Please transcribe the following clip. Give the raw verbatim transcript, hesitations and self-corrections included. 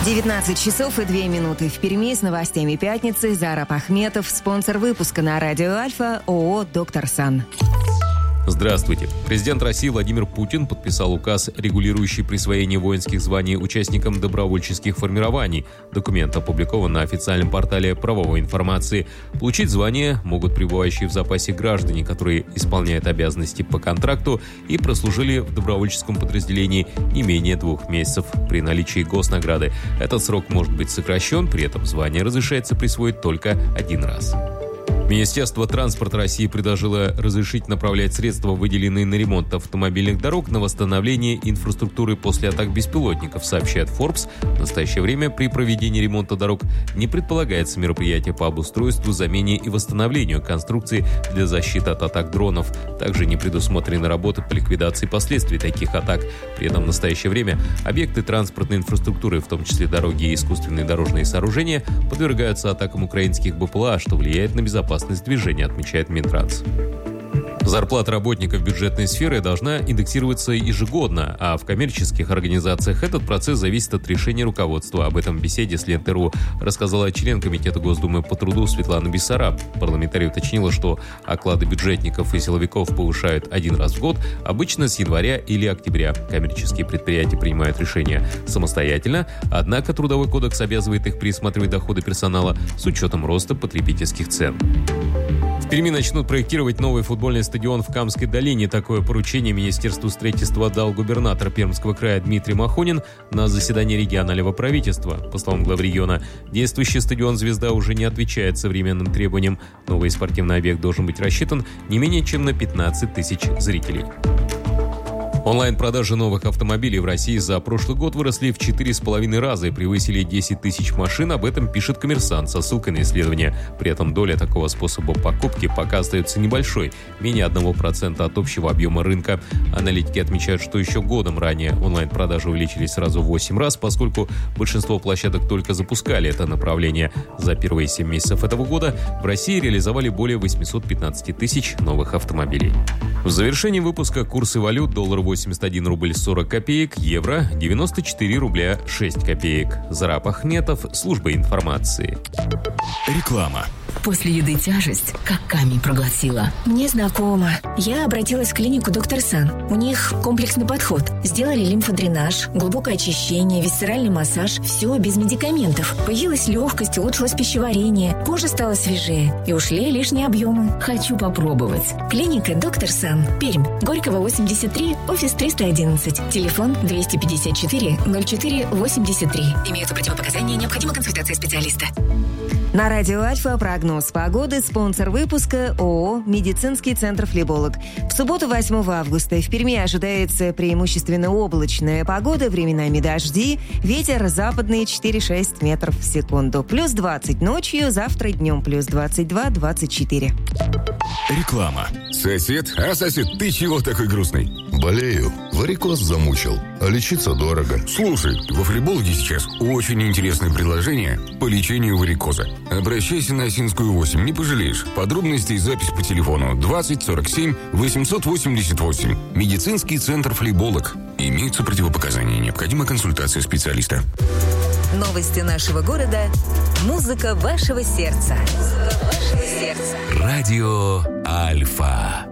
девятнадцать часов и две минуты в Перми с новостями пятницы. Зараб Ахметов, спонсор выпуска на радио Альфа, ООО «Доктор Сан». Здравствуйте. Президент России Владимир Путин подписал указ, регулирующий присвоение воинских званий участникам добровольческих формирований. Документ опубликован на официальном портале правовой информации. Получить звание могут пребывающие в запасе граждане, которые исполняют обязанности по контракту и прослужили в добровольческом подразделении не менее двух месяцев при наличии госнаграды. Этот срок может быть сокращен, при этом звание разрешается присвоить только один раз. Министерство транспорта России предложило разрешить направлять средства, выделенные на ремонт автомобильных дорог, на восстановление инфраструктуры после атак беспилотников, сообщает Forbes. В настоящее время при проведении ремонта дорог не предполагается мероприятие по обустройству, замене и восстановлению конструкций для защиты от атак дронов. Также не предусмотрены работы по ликвидации последствий таких атак. При этом в настоящее время объекты транспортной инфраструктуры, в том числе дороги и искусственные дорожные сооружения, подвергаются атакам украинских БПЛА, что влияет на безопасность движения, отмечает Минтранс. Зарплата работников бюджетной сферы должна индексироваться ежегодно, а в коммерческих организациях этот процесс зависит от решения руководства. Об этом в беседе с Ленты.ру рассказала член Комитета Госдумы по труду Светлана Бессараб. Парламентарий уточнила, что оклады бюджетников и силовиков повышают один раз в год, обычно с января или октября. Коммерческие предприятия принимают решения самостоятельно, однако Трудовой кодекс обязывает их пересматривать доходы персонала с учетом роста потребительских цен. В Перми начнут проектировать новый футбольный стадион в Камской долине. Такое поручение Министерству строительства дал губернатор Пермского края Дмитрий Махонин на заседании регионального правительства. По словам главы региона, действующий стадион «Звезда» уже не отвечает современным требованиям. Новый спортивный объект должен быть рассчитан не менее чем на пятнадцать тысяч зрителей. Онлайн-продажи новых автомобилей в России за прошлый год выросли в четыре с половиной раза и превысили десять тысяч машин. Об этом пишет «Коммерсант» со ссылкой на исследование. При этом доля такого способа покупки пока остается небольшой, менее одного процента от общего объема рынка. Аналитики отмечают, что еще годом ранее онлайн-продажи увеличились сразу в восемь раз, поскольку большинство площадок только запускали это направление. За первые семь месяцев этого года в России реализовали более восемьсот пятнадцать тысяч новых автомобилей. В завершении выпуска курсы валют: доллар восемьдесят один рубль сорок копеек, евро девяносто четыре рубля шесть копеек. Зараб Ахметов, служба информации. Реклама. После еды тяжесть, как камень проглотила. Мне знакомо. Я обратилась в клинику «Доктор Сан». У них комплексный подход. Сделали лимфодренаж, глубокое очищение, висцеральный массаж. Все без медикаментов. Появилась легкость, улучшилось пищеварение. Кожа стала свежее. И ушли лишние объемы. Хочу попробовать. Клиника «Доктор Сан». Пермь. Горького, восемьдесят три, офис триста одиннадцать. Телефон двести пятьдесят четыре ноль четыре восемьдесят три. Имеются противопоказания, необходима консультация специалиста. На радио Альфа прогноз погоды, спонсор выпуска ООО «Медицинский центр Флеболог». В субботу, восьмого августа, в Перми ожидается преимущественно облачная погода, временами дожди, ветер западный четыре-шесть метров в секунду. Плюс двадцать ночью, завтра днем плюс двадцать два - двадцать четыре. Реклама. Сосед? А, сосед, ты чего такой грустный? Болею. Варикоз замучил. А лечиться дорого. Слушай, во Флебологе сейчас очень интересное предложение по лечению варикоза. Обращайся на Осинскую восемь, не пожалеешь. Подробности и запись по телефону двадцать сорок семь восемьсот восемьдесят восемь. Медицинский центр Флеболог. Имеются противопоказания, необходима консультация специалиста. Новости нашего города. Музыка вашего сердца. Музыка вашего сердца. Радио Альфа.